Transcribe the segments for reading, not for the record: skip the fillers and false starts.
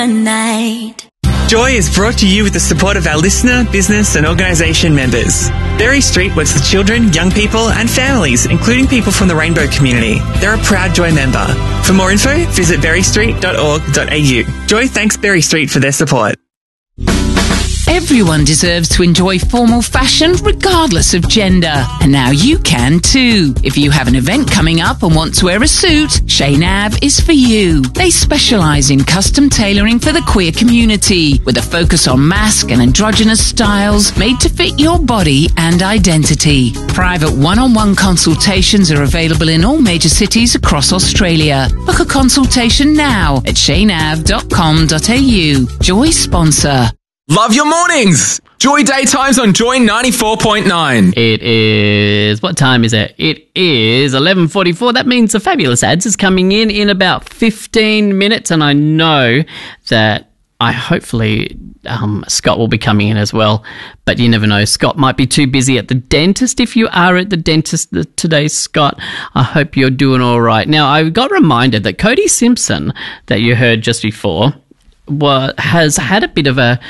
night. Joy is brought to you with the support of our listener, business and organisation members. Berry Street works with children, young people and families, including people from the Rainbow community. They're a proud Joy member. For more info, visit berrystreet.org.au. Joy thanks Berry Street for their support. Everyone deserves to enjoy formal fashion regardless of gender. And now you can too. If you have an event coming up and want to wear a suit, Chez Nav is for you. They specialise in custom tailoring for the queer community with a focus on masc and androgynous styles made to fit your body and identity. Private one-on-one consultations are available in all major cities across Australia. Book a consultation now at cheynav.com.au. Joy sponsor. Love your mornings! Joy Daytimes on Joy 94.9. It is... What time is it? It is 11:44. That means the Fabulous Ads is coming in about 15 minutes, and I know that hopefully Scott will be coming in as well, but you never know. Scott might be too busy at the dentist. If you are at the dentist today, Scott, I hope you're doing all right. Now, I got reminded that Cody Simpson, that you heard just before, has had a bit of a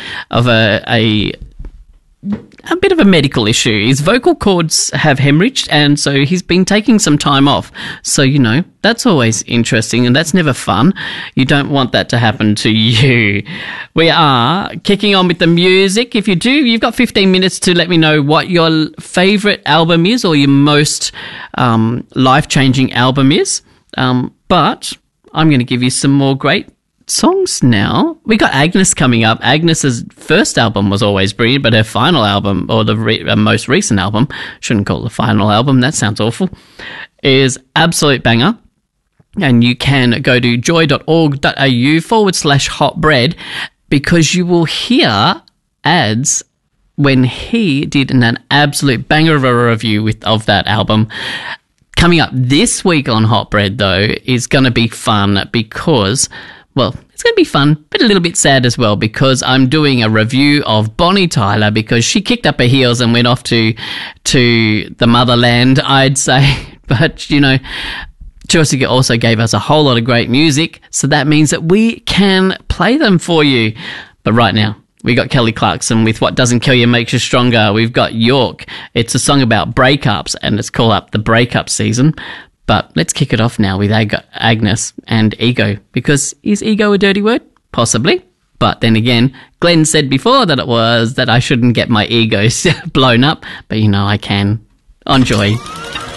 medical issue. His vocal cords have hemorrhaged, and so he's been taking some time off. So, you know, that's always interesting, and that's never fun. You don't want that to happen to you. We are kicking on with the music. If you do, you've got 15 minutes to let me know what your favourite album is or your most life-changing album is. But I'm going to give you some more great songs now. We got Agnes coming up. Agnes's first album was always brilliant, but her final album, or the most recent album, shouldn't call it the final album, that sounds awful, is absolute banger. And you can go to joy.org.au/hotbread, because you will hear ads when he did an absolute banger of a review of that album. Coming up this week on Hotbread, though, is going to be fun because... Well, it's going to be fun, but a little bit sad as well, because I'm doing a review of Bonnie Tyler because she kicked up her heels and went off to the motherland, I'd say. But, you know, she also gave us a whole lot of great music, so that means that we can play them for you. But right now, we got Kelly Clarkson with What Doesn't Kill You Makes You Stronger. We've got York. It's a song about breakups, and it's called Up the Breakup Season. But let's kick it off now with Agnes and ego, because is ego a dirty word? Possibly. But then again, Glenn said before that I shouldn't get my ego blown up, but you know I can. On Joy.